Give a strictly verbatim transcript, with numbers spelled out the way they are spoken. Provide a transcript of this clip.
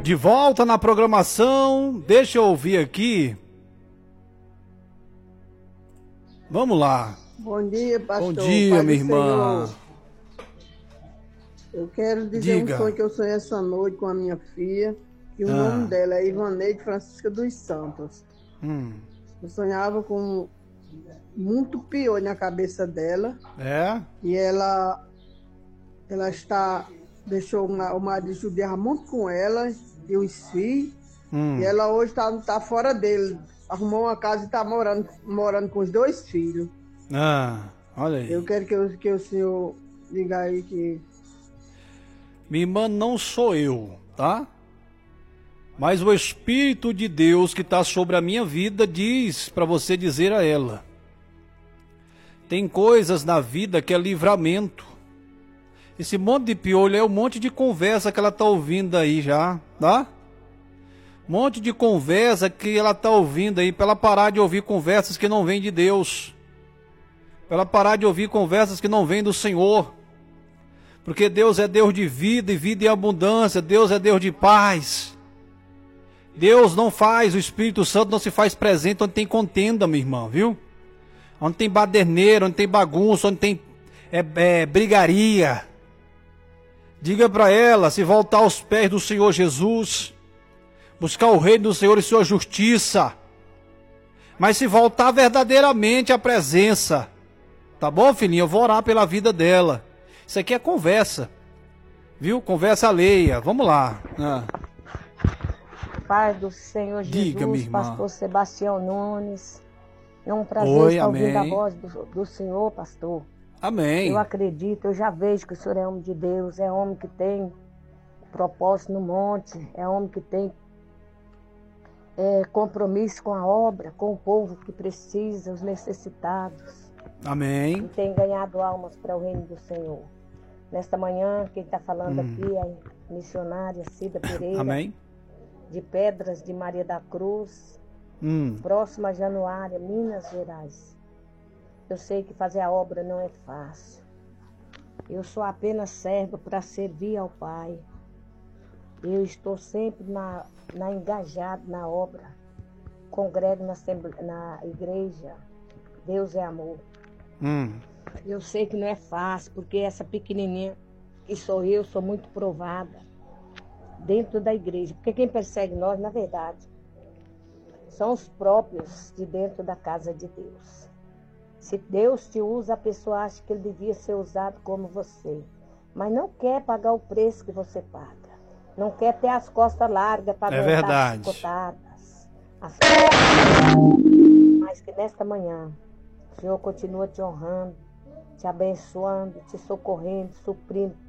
De volta na programação, deixa eu ouvir aqui. Vamos lá. Bom dia, pastor. Bom dia, Pai minha do irmã. Senhor. Eu quero dizer Diga. um sonho que eu sonhei essa noite com a minha filha, e o Ah. nome dela é Ivaneide Francisca dos Santos. Hum. Eu sonhava com muito pior na cabeça dela, É? e ela, ela está, deixou uma- o marido judiar muito com ela e os filhos, Hum. e ela hoje está tá fora dele. Arrumou uma casa e está morando, morando com os dois filhos. Ah, olha aí. Eu quero que, eu, que o senhor diga aí que... Minha irmã, não sou eu, tá? Mas o Espírito de Deus que está sobre a minha vida diz para você dizer a ela. Tem coisas na vida que é livramento. Esse monte de piolho é um monte de conversa que ela está ouvindo aí já, tá? Monte de conversa que ela está ouvindo aí, para ela parar de ouvir conversas que não vêm de Deus. Para ela parar de ouvir conversas que não vêm do Senhor. Porque Deus é Deus de vida e vida em abundância. Deus é Deus de paz. Deus não faz, o Espírito Santo não se faz presente onde tem contenda, minha irmã, viu? Onde tem baderneiro, onde tem bagunça, onde tem é, é, brigaria. Diga para ela se voltar aos pés do Senhor Jesus, buscar o reino do Senhor e sua justiça, mas se voltar verdadeiramente à presença. Tá bom, filhinha? Eu vou orar pela vida dela. Isso aqui é conversa, viu? Conversa alheia. Vamos lá. Ah. Pai do Senhor Diga, minha Jesus, irmã. pastor Sebastião Nunes. É um prazer Oi, estar ouvindo a amém. voz do, do Senhor, pastor. Amém. Eu acredito, eu já vejo que o Senhor é homem de Deus, é homem que tem propósito no monte, é homem que tem é, compromisso com a obra, com o povo que precisa, os necessitados. Amém. E tem ganhado almas para o reino do Senhor. Nesta manhã, quem está falando Hum. aqui é a missionária Cida Pereira, Amém. de Pedras de Maria da Cruz, Hum. próxima a Januária, Minas Gerais. Eu sei que fazer a obra não é fácil. Eu sou apenas serva para servir ao Pai. Eu estou sempre na, na engajado na obra. Congrego na, na igreja. Deus é amor. Hum. Eu sei que não é fácil, porque essa pequenininha que sou eu, sou muito provada dentro da igreja. Porque quem persegue nós, na verdade, são os próprios de dentro da casa de Deus. Se Deus te usa, a pessoa acha que ele devia ser usado como você. Mas não quer pagar o preço que você paga. Não quer ter as costas largas para É aguentar as verdade. chicotadas. As... Mas que nesta manhã, o Senhor continua te honrando, te abençoando, te socorrendo, suprindo